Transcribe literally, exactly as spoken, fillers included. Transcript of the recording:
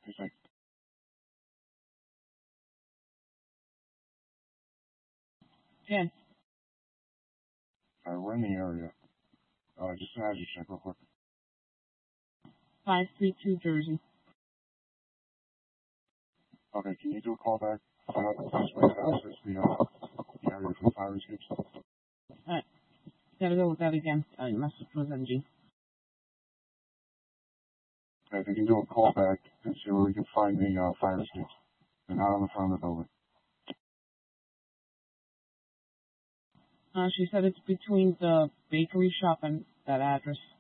He's like, ten. alright, we're in the area. Uh, just an address check real quick. five three two Jersey. Okay, can you do a call back? Uh, this way to access the, uh, the area for fire escapes. Alright. Gotta go with that again. Uh, your message was N G. Okay, if you can do a call back and see where we can find the uh, fire escapes. They're not on the front of the building. Uh, she said it's between the bakery shop and that address.